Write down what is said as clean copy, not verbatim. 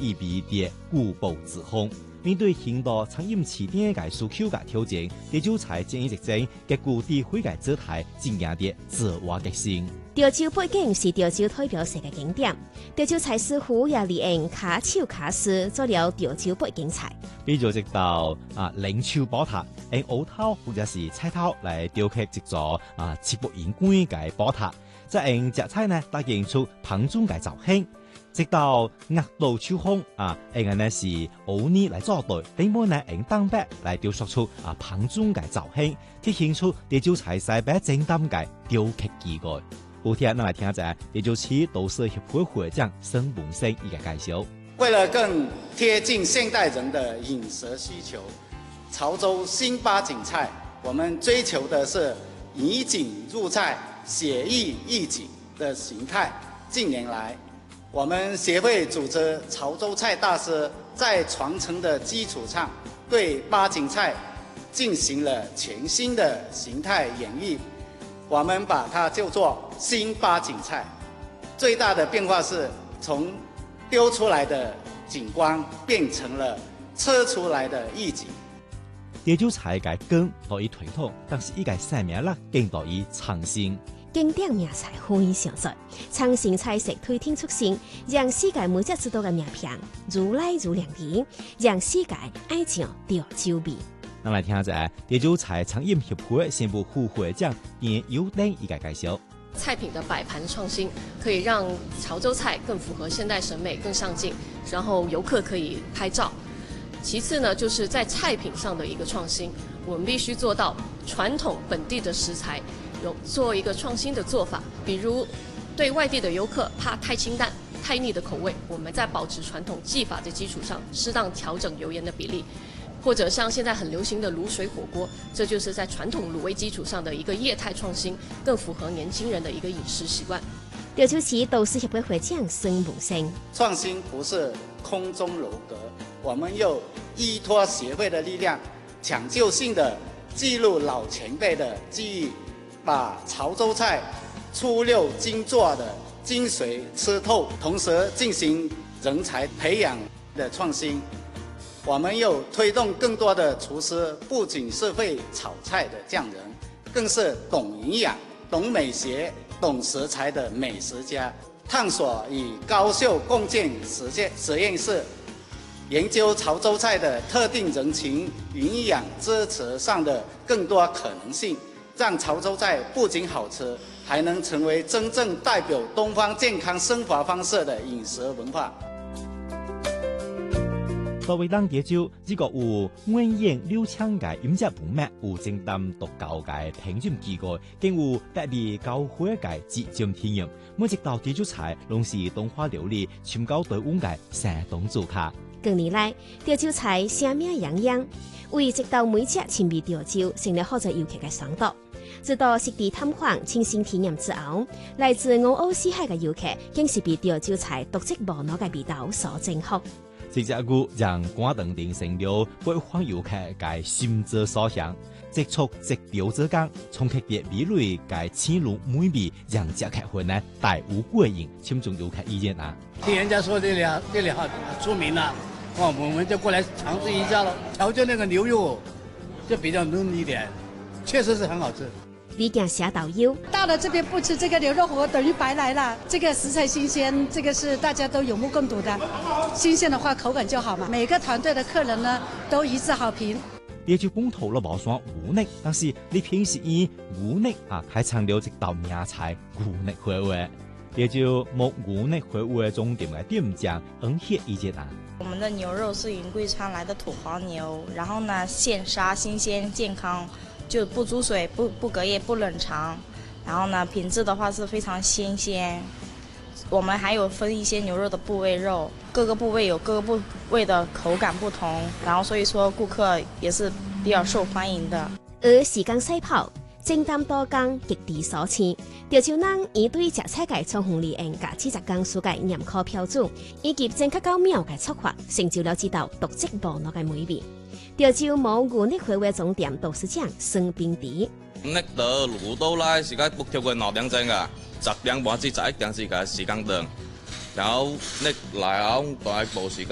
以避跌固步自封。面對很多餐飲市場嘅需求嘅挑戰，地主才建議直正嘅固地會嘅姿態，增加啲自我嘅性。 潮州北京是潮州代表性嘅景點，潮州菜師傅也利用卡手卡絲做了潮州北京菜。 比如直到冷手寶塔，用芋頭或者是菜頭嚟雕刻一座切不應關嘅寶塔，再用隻菜呢搭建出棚中嘅造型。直到額度秋風用呢是芋泥嚟做對，另外呢用蛋白嚟雕塑出棚中嘅造型，體現出潮州菜西北正當嘅雕刻技藝。後天我嚟聽一下潮州市都市協會會長沈文生一個介紹。 為了更貼近現代人的飲食需求，潮州新八景菜，我們追求的是以景入菜、寫意易景的形態。近年來，我們協會組織潮州菜大師在傳承的基礎上，對八景菜進行了全新的形態演繹。我們把它叫做新八景菜。最大的變化是從丟出來的景觀變成了吃出來的意境。 潮州菜嘅根可以推動，但是依個生命力更可以創新。 經典名菜非常多，創新菜式推天出新，讓世界每隻知道嘅名片如來如亮點，讓世界愛上潮州味。 我來聽下潮州菜餐飲協會宣布副會長嚴優登一個介紹。 菜品的擺盤創新可以讓潮州菜更符合現代審美，更上鏡，然後遊客可以拍照。其次呢，就是在菜品上的一個創新，我們必須做到傳統本地的食材有做一個創新的做法，比如對外地的遊客怕太清淡、太膩的口味，我們在保持傳統技法的基礎上，適當調整油鹽的比例。或者像現在很流行的滷水火鍋，這就是在傳統滷味基礎上的一個業態創新，更符合年輕人的一個飲食習慣。 潮州市都市協會會長沈文生： 創新不是空中樓閣，我們又依託協會的力量，搶救性的記錄老前輩的記憶，把潮州菜出溜精做的精髓吃透，同時進行人才培養的創新。我們又推動更多的廚師，不僅是會炒菜的匠人，更是懂營養、懂美學、懂食材的美食家。探索與高秀共建實驗室，研究潮州菜的特定人群營養支持上的更多可能性，讓潮州菜不僅好吃，還能成為真正代表東方健康生活方式的飲食文化。 作為當潮州這個有豌言六腔嘅飲食文脈，有精擔獨高嘅品種機構，更有特別高會嘅節慶體驗。每一道潮州菜攏是東華料理深交台灣嘅山東主客。 近年來，潮州菜聲名揚揚，為一道每隻親密潮州成了好多遊客嘅嚮導。直到實地探訪、親身體驗之後，來自五湖四海嘅遊客，更是被潮州菜獨特無二嘅味道所征服。 這隻句讓廣東人成了北方遊客嘅心之所向，直觸直調之間，從客嘅味蕾嘅淺露美味，讓這客戶呢大無過癮，請眾遊客意見啊！ 聽人家說這裡好出名了，我們就過來嘗試一下咯。潮州那個牛肉就比較嫩一點，確實是很好吃。 李家下導遊到了這邊不吃這個牛肉火等於白來了。這個食材新鮮，這個是大家都有目共睹的。新鮮的話口感就好嘛。每個團隊的客人呢都一致好評。 潮州本土都冇算牛肉，但是你平時以牛肉還藏了一道名菜牛肉火鍋。潮州冇牛肉火鍋重點嘅店家恩協意見啊。 我們的牛肉是雲貴川來的土黃牛，然後呢現殺新鮮健康。就不煮水、不隔夜、不冷藏，然後呢，品質的話是非常新鮮。我們還有分一些牛肉的部位肉，各個部位有各個部位的口感不同，然後所以說顧客也是比較受歡迎的。 而時間細跑，精擔多工，極地所賜。潮州人以對食菜嘅從紅利應加40工數嘅嚴苛標準，以及正確高妙嘅策劃，成就了這道獨特無二嘅美味。潮州冇牛肉火鍋總店董事長孫炳迪。 牛到滷到來是個不超過6點鐘噶，10點半至11點是個時間段，然後牛來後大部時間